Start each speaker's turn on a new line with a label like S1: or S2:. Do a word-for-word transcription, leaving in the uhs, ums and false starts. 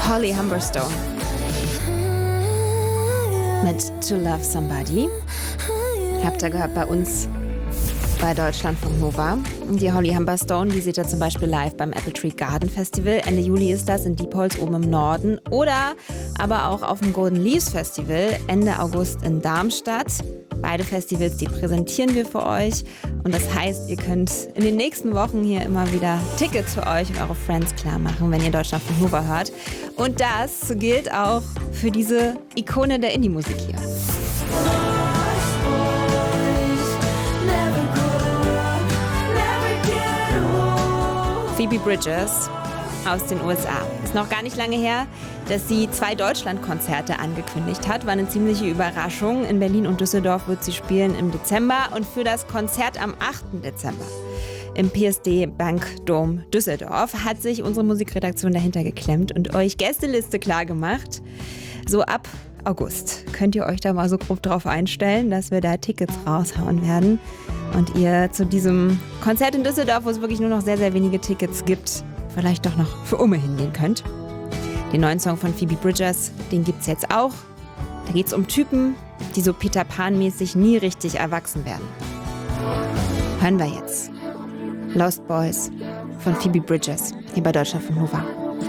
S1: Holly Humberstone mit To Love Somebody. Habt ihr gehört bei uns bei Deutschlandfunk Nova. Die Holly Humberstone, die seht ihr zum Beispiel live beim Apple Tree Garden Festival. Ende Juli ist das in Diepholz oben im Norden. Oder aber auch auf dem Golden Leaves Festival Ende August in Darmstadt. Beide Festivals, die präsentieren wir für euch. Und das heißt, ihr könnt in den nächsten Wochen hier immer wieder Tickets für euch und eure Friends klar machen, wenn ihr Deutschlandfunk Nova hört. Und das gilt auch für diese Ikone der Indie-Musik hier. Phoebe Bridgers aus den U S A. Ist noch gar nicht lange her, dass sie zwei Deutschlandkonzerte angekündigt hat. War eine ziemliche Überraschung. In Berlin und Düsseldorf wird sie spielen im Dezember. Und für das Konzert am achten Dezember im P S D Bank Dome Düsseldorf hat sich unsere Musikredaktion dahinter geklemmt und euch Gästeliste klar gemacht. So ab August könnt ihr euch da mal so grob drauf einstellen, dass wir da Tickets raushauen werden. Und ihr zu diesem Konzert in Düsseldorf, wo es wirklich nur noch sehr, sehr wenige Tickets gibt, vielleicht doch noch für Umme hingehen könnt. Den neuen Song von Phoebe Bridgers, den gibt's jetzt auch. Da geht's um Typen, die so Peter Pan-mäßig nie richtig erwachsen werden. Hören wir jetzt. Lost Boys von Phoebe Bridgers hier bei Deutschlandfunk Nova.